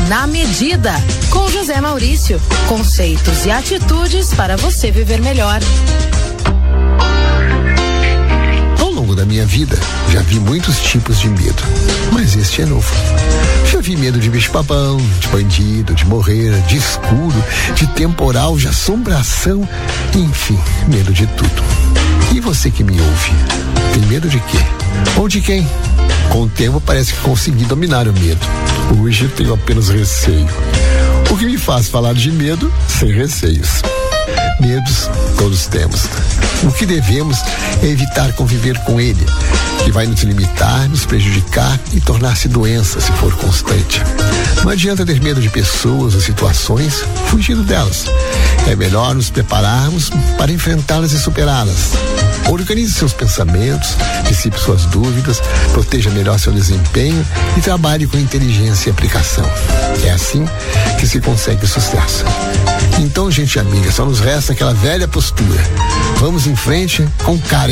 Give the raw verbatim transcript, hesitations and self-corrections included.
Na Medida, com José Maurício. Conceitos e atitudes para você viver melhor. Ao longo da minha vida, já vi muitos tipos de medo, mas este é novo. Já vi medo de bicho-papão, de bandido, de morrer, de escuro, de temporal, de assombração, enfim, medo de tudo. E você que me ouve, tem medo de quê? Ou de quem? Com o tempo parece que consegui dominar o medo. Hoje tenho apenas receio. O que me faz falar de medo sem receios. Medos todos temos. O que devemos é evitar conviver com ele, que vai nos limitar, nos prejudicar e tornar-se doença se for constante. Não adianta ter medo de pessoas ou situações, fugindo delas. É melhor nos prepararmos para enfrentá-las e superá-las. Organize seus pensamentos, dissipe suas dúvidas, proteja melhor seu desempenho e trabalhe com inteligência e aplicação. É assim que se consegue sucesso. Então, gente amiga, só nos resta aquela velha postura. Vamos em frente com cara